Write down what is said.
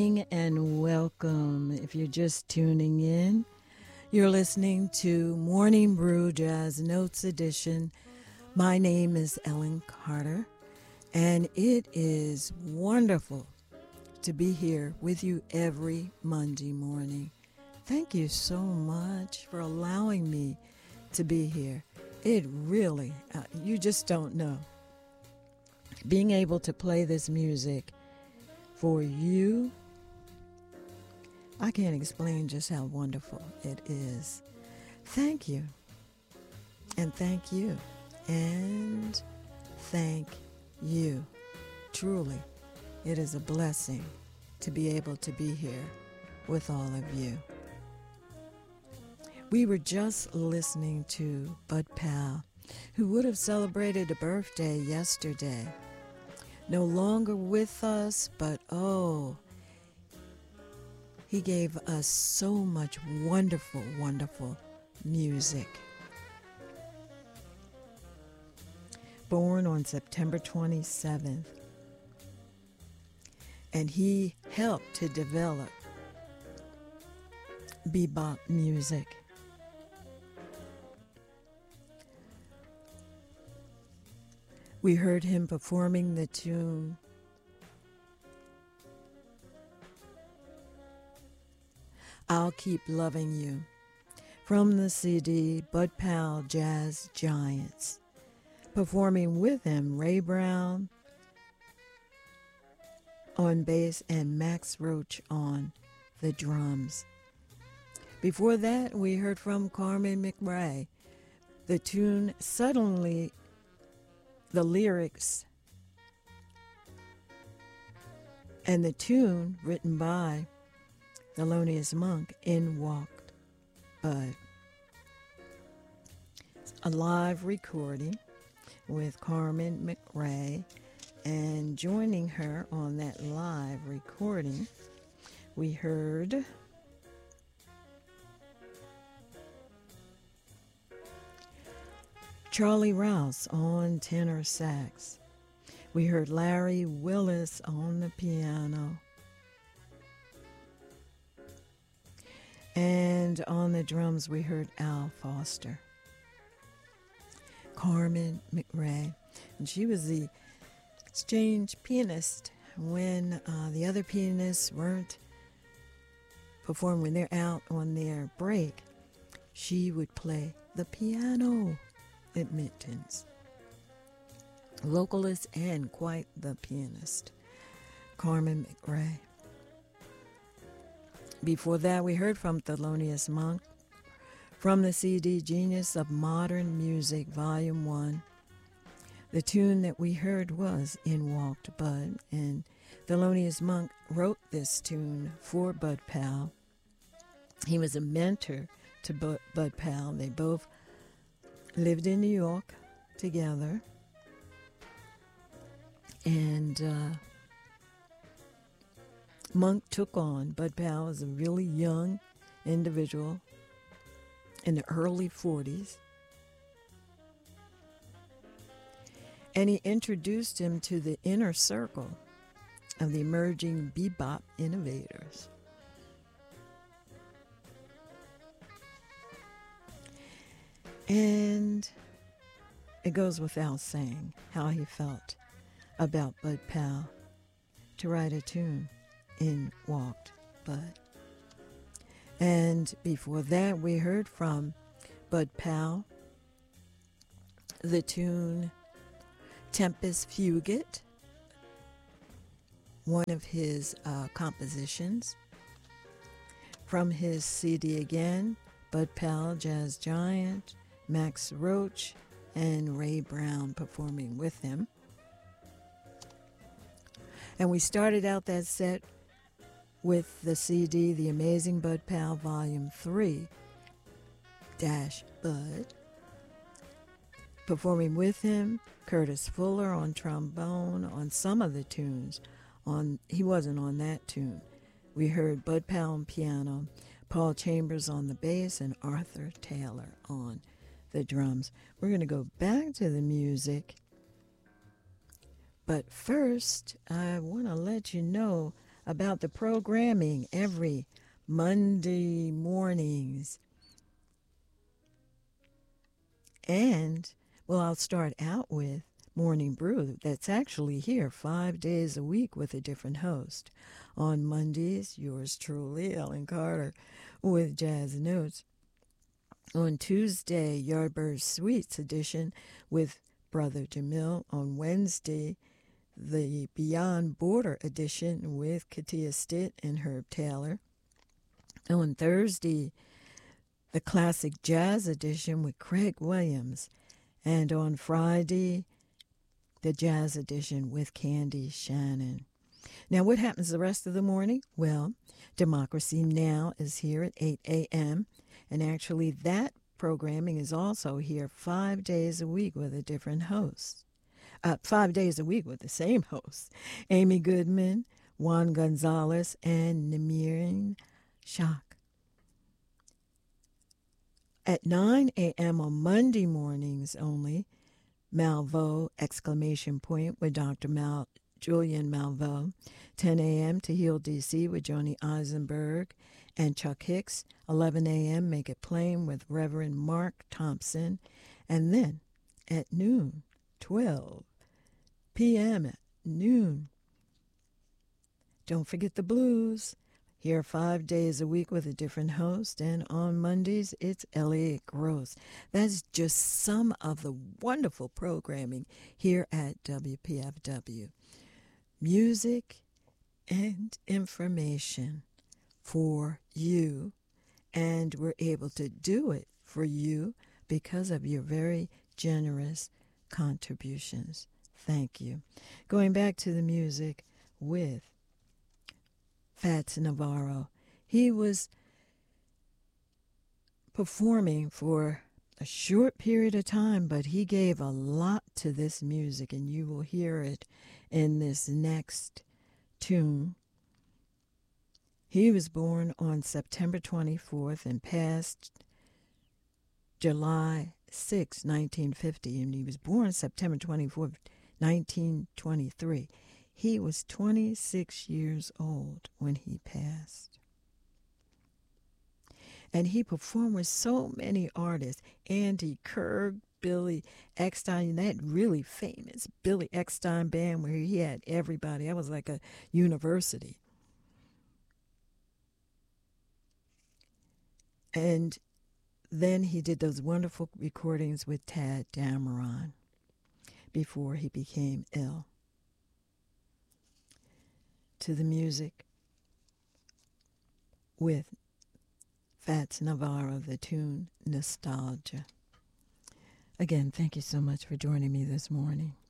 And welcome. If you're just tuning in, you're listening to Morning Brew Jazz Notes Edition. My name is Ellen Carter, and it is wonderful to be here with you every Monday morning. Thank you so much for allowing me to be here. It really, you just don't know. Being able to play this music for you, I can't explain just how wonderful it is. Thank you. And thank you. And thank you. Truly, it is a blessing to be able to be here with all of you. We were just listening to Bud Powell, who would have celebrated a birthday yesterday. No longer with us, but he gave us so much wonderful, wonderful music. Born on September 27th, and he helped to develop bebop music. We heard him performing the tune I'll Keep Loving You from the CD Bud Powell Jazz Giants. Performing with him, Ray Brown on bass and Max Roach on the drums. Before that, we heard from Carmen McRae, the tune Suddenly, the lyrics, and the tune written by Thelonious Monk, In Walked Bud. A live recording with Carmen McRae, and joining her on that live recording, we heard Charlie Rouse on tenor sax. We heard Larry Willis on the piano. And on the drums, we heard Al Foster. Carmen McRae. And she was the exchange pianist when the other pianists weren't performing. When they're out on their break, she would play the piano at Minton's. Vocalist and quite the pianist. Carmen McRae. Before that, we heard from Thelonious Monk from the CD Genius of Modern Music, Volume 1. The tune that we heard was In Walked Bud, and Thelonious Monk wrote this tune for Bud Powell. He was a mentor to Bud Powell. They both lived in New York together, and Monk took on Bud Powell as a really young individual in the early 40s. And he introduced him to the inner circle of the emerging bebop innovators. And it goes without saying how he felt about Bud Powell to write a tune, In Walked Bud. And before that, we heard from Bud Powell the tune Tempest Fugit, one of his compositions from his CD again, Bud Powell Jazz Giant, Max Roach, and Ray Brown performing with him. And we started out that set with the CD, The Amazing Bud Powell Volume 3, Bud. Performing with him, Curtis Fuller on trombone on some of the tunes. He wasn't on that tune. We heard Bud Powell on piano, Paul Chambers on the bass, and Arthur Taylor on the drums. We're going to go back to the music. But first, I want to let you know about the programming every Monday mornings. And, well, I'll start out with Morning Brew that's actually here 5 days a week with a different host. On Mondays, yours truly, Ellen Carter, with Jazz Notes. On Tuesday, Yardbird Sweets edition with Brother Jamil. On Wednesday, the Beyond Border edition with Katia Stitt and Herb Taylor. On Thursday, the Classic Jazz edition with Craig Williams. And on Friday, the Jazz edition with Candy Shannon. Now, what happens the rest of the morning? Well, Democracy Now! Is here at 8 a.m., and actually that programming is also here 5 days a week with a different host. 5 days a week with the same host. Amy Goodman, Juan Gonzalez, and Namirin Shak. At 9 a.m. on Monday mornings only, Malvo, ! with Dr. Julian Malvo. 10 a.m. to Heal DC with Joni Eisenberg and Chuck Hicks. 11 a.m. Make It Plain with Reverend Mark Thompson. And then at noon, 12 p.m. at noon, don't forget the blues. Here 5 days a week with a different host, and on Mondays, it's Elliot Gross. That's just some of the wonderful programming here at WPFW. Music and information for you, and we're able to do it for you because of your very generous contributions. Thank you. Going back to the music with Fats Navarro. He was performing for a short period of time, but he gave a lot to this music, and you will hear it in this next tune. He was born on September 24th and passed July 6, 1950, and he was born September 24th, 1923. He was 26 years old when he passed. And he performed with so many artists. Andy Kirk, Billy Eckstine, that really famous Billy Eckstine band where he had everybody. That was like a university. And then he did those wonderful recordings with Tad Dameron before he became ill. To the music with Fats Navarro, the tune Nostalgia. Again, thank you so much for joining me this morning.